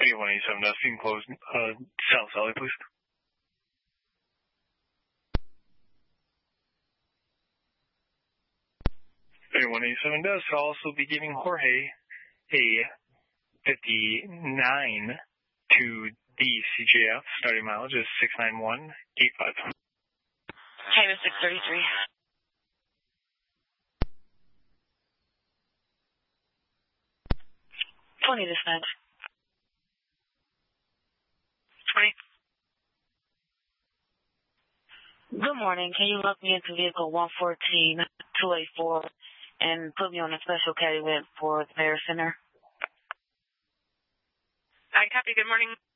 187, scene closed, South Sally, please. 187 does also be giving Jorge a 59 to the CJF. Starting mileage is 69185. Hey, 633. 20 dispatch. 20. Good morning. Can you lock me into vehicle 114284 and put me on a special caddy event for the Mayor Center? I copy. Good morning.